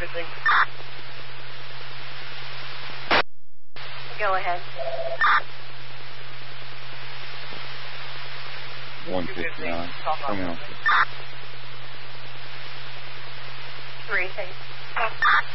everything. Go ahead. 159. Coming on. 3, thanks.